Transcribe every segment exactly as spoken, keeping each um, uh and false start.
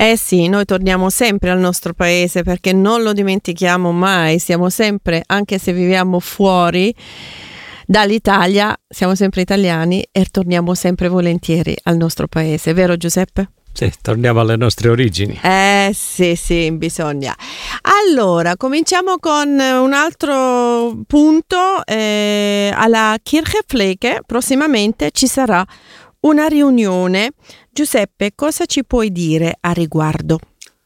Eh sì, noi torniamo sempre al nostro paese perché non lo dimentichiamo mai, siamo sempre, anche se viviamo fuori dall'Italia, siamo sempre italiani e torniamo sempre volentieri al nostro paese, vero Giuseppe? Sì, torniamo alle nostre origini. Eh sì, sì, bisogna. Allora, cominciamo con un altro punto. Eh, alla Kirchpflege prossimamente ci sarà una riunione. Giuseppe, cosa ci puoi dire a riguardo?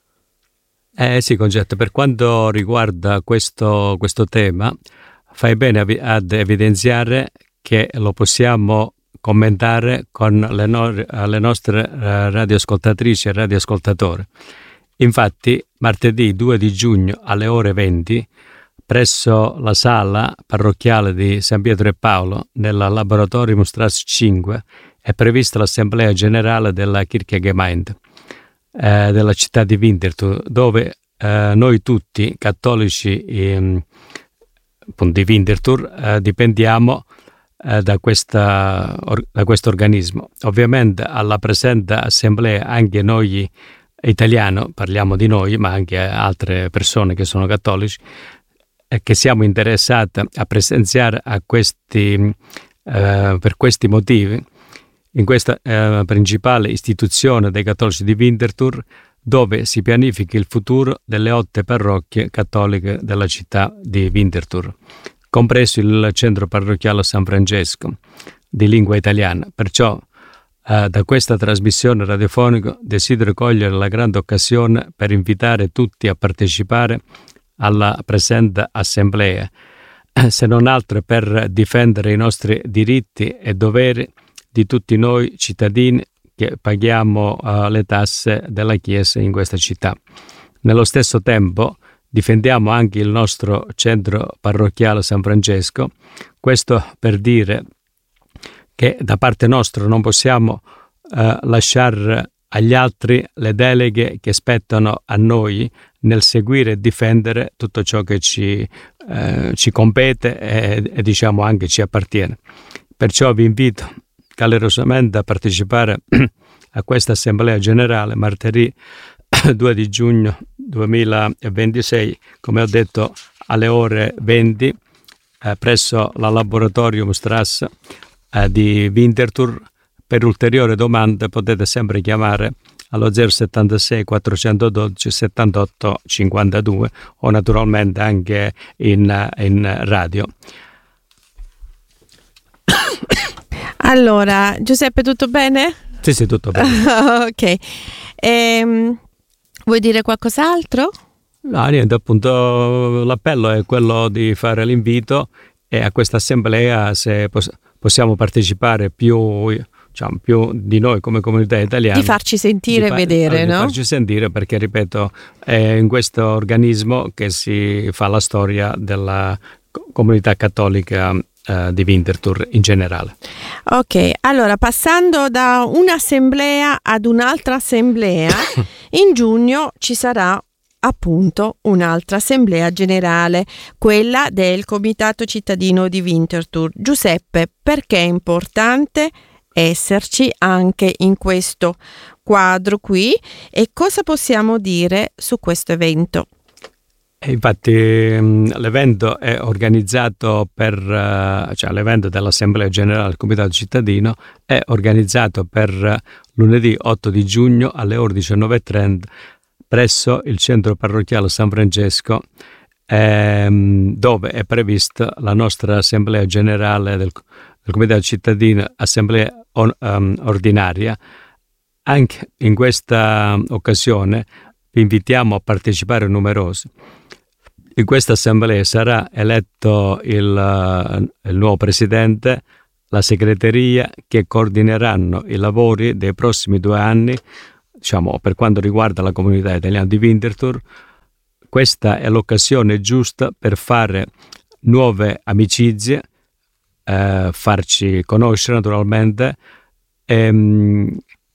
Eh sì, Concetta, per quanto riguarda questo, questo tema, fai bene ad evidenziare che lo possiamo commentare con le, no- le nostre uh, radioascoltatrici e radioascoltatori. Infatti, martedì due di giugno alle ore venti, presso la sala parrocchiale di San Pietro e Paolo, nella Laboratorium Strasse cinque, è prevista l'assemblea generale della Kirchengemeinde eh, della città di Winterthur, dove eh, noi tutti, cattolici eh, di Winterthur, eh, dipendiamo Da, questa, da questo organismo. Ovviamente alla presente assemblea anche noi italiani, parliamo di noi, ma anche altre persone che sono cattolici, e che siamo interessati a presenziare a questi, eh, per questi motivi in questa eh, principale istituzione dei cattolici di Winterthur, dove si pianifica il futuro delle otto parrocchie cattoliche della città di Winterthur, compreso il centro parrocchiale San Francesco di lingua italiana. Perciò eh, da questa trasmissione radiofonica desidero cogliere la grande occasione per invitare tutti a partecipare alla presente assemblea, se non altro per difendere i nostri diritti e doveri di tutti noi cittadini che paghiamo uh, le tasse della Chiesa in questa città. Nello stesso tempo difendiamo anche il nostro centro parrocchiale San Francesco, questo per dire che da parte nostra non possiamo uh, lasciare agli altri le deleghe che spettano a noi nel seguire e difendere tutto ciò che ci, eh, ci compete e, e diciamo anche ci appartiene. Perciò vi invito calorosamente a partecipare a questa assemblea generale martedì due di giugno duemilaventisei, come ho detto, alle ore venti eh, presso la Laboratorium Strasse eh, di Winterthur. Per ulteriori domande potete sempre chiamare allo zero settantasei quattrocentododici settantotto cinquantadue o naturalmente anche in, in radio. Allora, Giuseppe, tutto bene? Sì, sì, tutto bene. Ok. Ehm, vuoi dire qualcos'altro? No, niente, appunto l'appello è quello di fare l'invito e a questa assemblea se poss- possiamo partecipare più... Diciamo, più di noi come comunità italiana, di farci sentire e fa- vedere, di no? farci sentire, perché ripeto, è in questo organismo che si fa la storia della comunità cattolica eh, di Winterthur in generale. Ok, allora passando da un'assemblea ad un'altra assemblea, in giugno ci sarà appunto un'altra assemblea generale, quella del Comitato Cittadino di Winterthur. Giuseppe, perché è importante esserci anche in questo quadro qui e cosa possiamo dire su questo evento? E infatti l'evento è organizzato per, cioè l'evento dell'Assemblea Generale del Comitato Cittadino è organizzato per lunedì otto di giugno alle ore diciannove e trenta presso il centro parrocchiale San Francesco, ehm, dove è prevista la nostra Assemblea Generale del il Comitato Cittadino, assemblea on, um, ordinaria. Anche in questa occasione vi invitiamo a partecipare numerosi. In questa assemblea sarà eletto il, uh, il nuovo presidente, la segreteria che coordineranno i lavori dei prossimi due anni, diciamo per quanto riguarda la comunità italiana di Winterthur. Questa è l'occasione giusta per fare nuove amicizie, Eh, farci conoscere naturalmente e,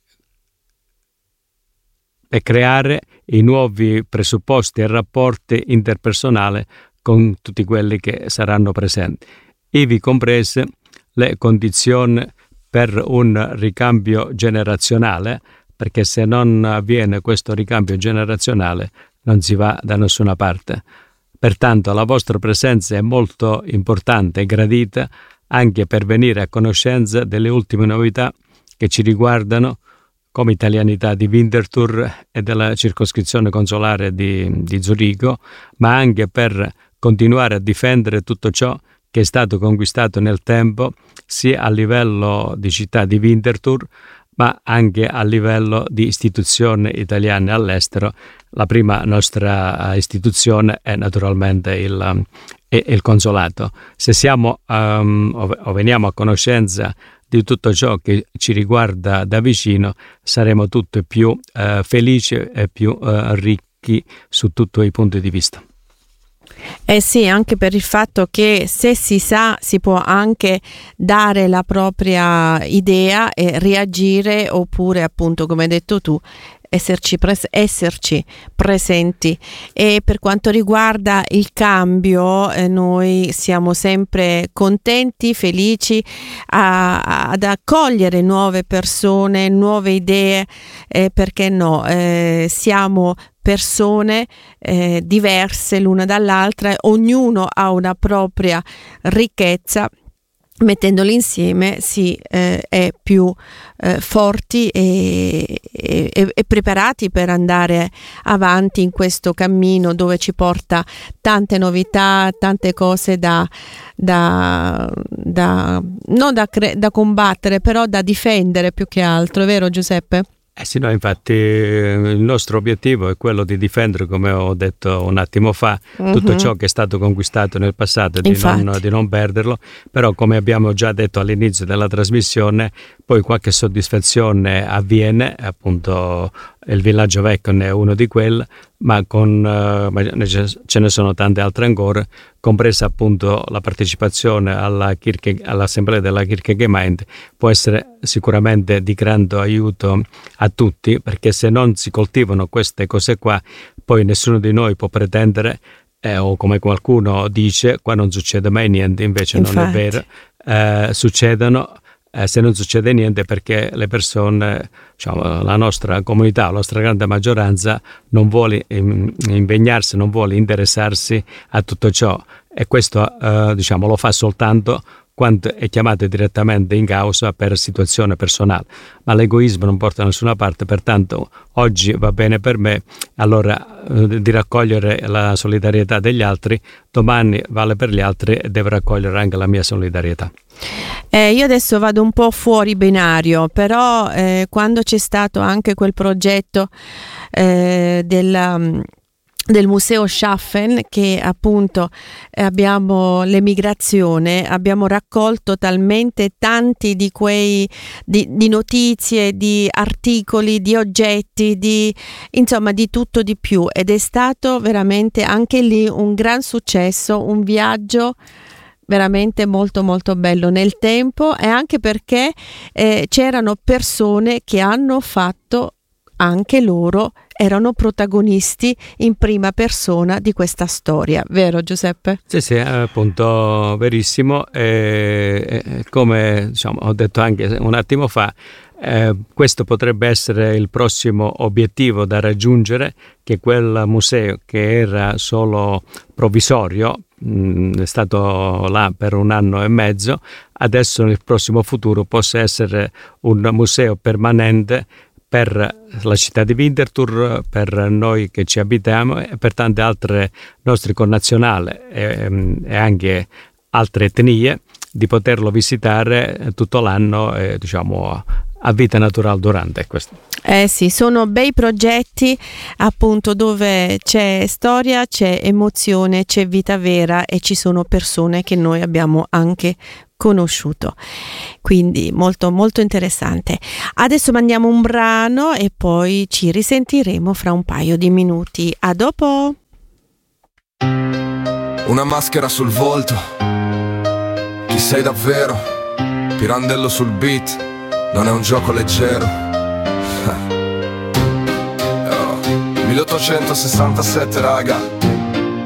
e creare i nuovi presupposti e rapporti interpersonali con tutti quelli che saranno presenti, ivi comprese le condizioni per un ricambio generazionale, perché se non avviene questo ricambio generazionale non si va da nessuna parte. Pertanto la vostra presenza è molto importante e gradita anche per venire a conoscenza delle ultime novità che ci riguardano come italianità di Winterthur e della circoscrizione consolare di, di Zurigo, ma anche per continuare a difendere tutto ciò che è stato conquistato nel tempo, sia a livello di città di Winterthur, ma anche a livello di istituzioni italiane all'estero. La prima nostra istituzione è naturalmente il, è il consolato. Se siamo um, o, o veniamo a conoscenza di tutto ciò che ci riguarda da vicino, saremo tutti più uh, felici e più uh, ricchi su tutti i punti di vista. Eh sì, anche per il fatto che se si sa si può anche dare la propria idea e reagire, oppure appunto, come hai detto tu, esserci, pres- esserci presenti. E per quanto riguarda il cambio, eh, noi siamo sempre contenti, felici a, a, ad accogliere nuove persone, nuove idee, eh, perché no, eh, siamo persone eh, diverse l'una dall'altra, ognuno ha una propria ricchezza. Mettendoli insieme si eh, è più eh, forti e, e, e preparati per andare avanti in questo cammino dove ci porta tante novità, tante cose da, da, da non da, cre- da combattere, però da difendere più che altro, è vero Giuseppe? Eh sì, no, infatti il nostro obiettivo è quello di difendere, come ho detto un attimo fa, mm-hmm. tutto ciò che è stato conquistato nel passato, di non, di non perderlo, però come abbiamo già detto all'inizio della trasmissione, poi qualche soddisfazione avviene, appunto il Villaggio Vecchio ne è uno di quelli, ma con, uh, ce ne sono tante altre ancora, compresa appunto la partecipazione alla Kirche, all'assemblea della Kirchegemeinde, può essere sicuramente di grande aiuto a tutti, perché se non si coltivano queste cose qua, poi nessuno di noi può pretendere, eh, o come qualcuno dice, qua non succede mai niente, invece Infatti. Non è vero, eh, succedono. Eh, se non succede niente perché le persone, diciamo, la nostra comunità, la nostra grande maggioranza non vuole impegnarsi, non vuole interessarsi a tutto ciò, e questo eh, diciamo lo fa soltanto quando è chiamato direttamente in causa per situazione personale, ma l'egoismo non porta da nessuna parte. Pertanto oggi va bene per me, allora eh, di raccogliere la solidarietà degli altri, domani vale per gli altri e devo raccogliere anche la mia solidarietà. Eh, io adesso vado un po' fuori binario, però eh, quando c'è stato anche quel progetto eh, della del museo Schaffen, che appunto abbiamo l'emigrazione, abbiamo raccolto talmente tanti di quei di, di notizie, di articoli, di oggetti, di insomma di tutto di più, ed è stato veramente anche lì un gran successo, un viaggio veramente molto molto bello nel tempo, e anche perché eh, c'erano persone che hanno fatto, anche loro erano protagonisti in prima persona di questa storia, vero Giuseppe? Sì, sì, appunto verissimo, e, e, come diciamo, ho detto anche un attimo fa, eh, questo potrebbe essere il prossimo obiettivo da raggiungere, che quel museo che era solo provvisorio, mh, è stato là per un anno e mezzo, adesso nel prossimo futuro possa essere un museo permanente per la città di Winterthur, per noi che ci abitiamo e per tante altre nostri connazionali e, e anche altre etnie, di poterlo visitare tutto l'anno, e, diciamo, a vita naturale durante questo. Eh sì, sono bei progetti appunto dove c'è storia, c'è emozione, c'è vita vera e ci sono persone che noi abbiamo anche conosciuto, quindi molto molto interessante. Adesso mandiamo un brano e poi ci risentiremo fra un paio di minuti. A dopo. Una maschera sul volto, chi sei davvero? Pirandello sul beat, non è un gioco leggero. oh. milleottocentosessantasette raga,